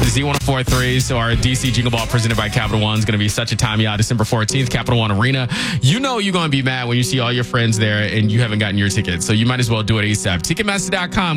Z104.3. So our DC Jingle Ball presented by Capital One is going to be such a time, y'all. December 14th, Capital One Arena. You know you're going to be mad when you see all your friends there and you haven't gotten your ticket. So you might as well do it ASAP. Ticketmaster.com.